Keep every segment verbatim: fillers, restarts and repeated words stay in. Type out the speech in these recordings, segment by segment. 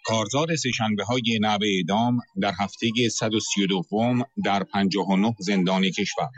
کارزار سه‌شنبه‌های نب اعدام در هفته صد و سی و دوم در پنجاه و نه زندان کشور.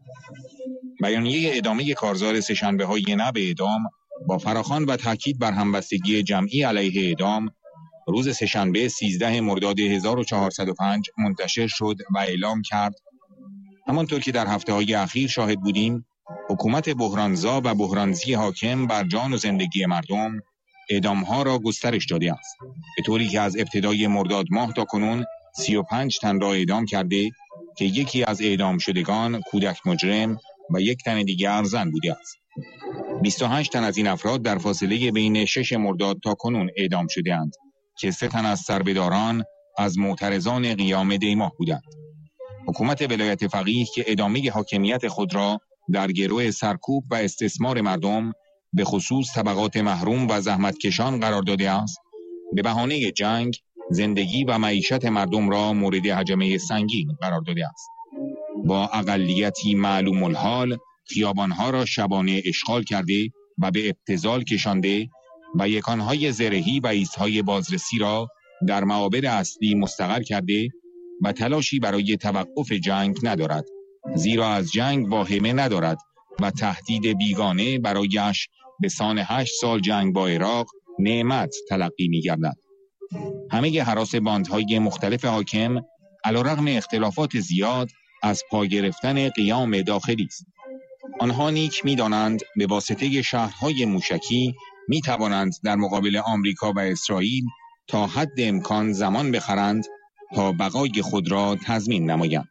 بیانیه ادامه کارزار سه‌شنبه‌های نب اعدام با فراخوان و تاکید بر همبستگی جمعی علیه اعدام روز سه‌شنبه سیزده مرداد هزار و چهارصد و پنج منتشر شد و اعلام کرد همانطور که در هفته‌های اخیر شاهد بودیم، حکومت بحرانزا و بحرانزی حاکم بر جان و زندگی مردم اعدام‌ها را گسترش داده است، به طوری که از ابتدای مرداد ماه تا کنون سی و پنج تن را اعدام کرده که یکی از اعدام شدگان کودک مجرم و یک تن دیگر زن بوده است. بیست و هشت تن از این افراد در فاصله بین شش مرداد تا کنون اعدام شده‌اند که سه تن از سربداران از معترضان قیام دیماه بودند. حکومت ولایت فقیه که ادامه حاکمیت خود را در گرو سرکوب و استثمار مردم به خصوص طبقات محروم و زحمتکشان قرار داده است، به بهانه جنگ زندگی و معیشت مردم را مورد هجمه سنگین قرار داده است. با اقلیتی معلوم الحال خیابانها را شبانه اشغال کرده و به ابتذال کشانده و یکانهای زرهی و ایستهای بازرسی را در معابر اصلی مستقر کرده و تلاشی برای توقف جنگ ندارد، زیرا از جنگ واهمه ندارد و تهدید بیگانه برایش به سان هشت سال جنگ با عراق نعمت تلقی می گردد. همه هراس باندهای مختلف حاکم علیرغم اختلافات زیاد از پا گرفتن قیام داخلی است. آنها نیک می دانند به واسطه شهرهای موشکی می توانند در مقابل آمریکا و اسرائیل تا حد امکان زمان بخرند تا بقای خود را تضمین نمایند.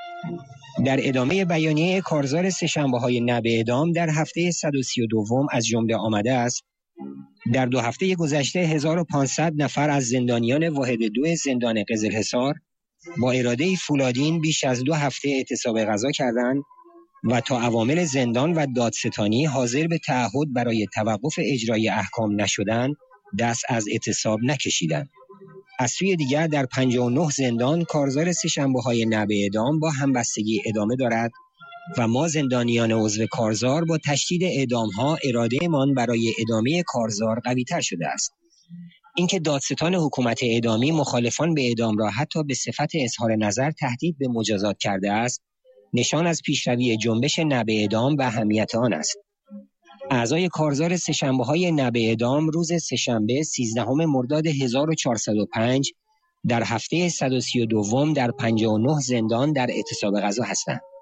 در ادامه بیانیه کارزار سه‌شنبه‌های نب اعدام در هفته صد و سی و دوم از جمله آمده است: در دو هفته گذشته هزار و پانصد نفر از زندانیان واحد دو زندان قزلحصار با اراده فولادین بیش از دو هفته اعتصاب غذا کردند و تا عوامل زندان و دادستانی حاضر به تعهد برای توقف اجرای احکام نشدند، دست از اعتصاب نکشیدند. از سوی دیگر در پنجاه و نه زندان کارزار سه‌شنبه‌های نب اعدام با همبستگی ادامه دارد و ما زندانیان عضو کارزار با تشدید اعدام‌ها اراده‌مان برای ادامه کارزار قوی‌تر شده است. اینکه دادستان حکومت اعدامی مخالفان به اعدام را حتی به صفت اظهار نظر تهدید به مجازات کرده است، نشان از پیشروی جنبش نب اعدام و اهمیت آن است. اعضای کارزار سه‌شنبه‌های نب اعدام روز سه‌شنبه سیزدهم مرداد هزار و چهارصد و پنج در هفته صد و سی و دوم در پنجاه و نه زندان در اعتصاب غذا هستند.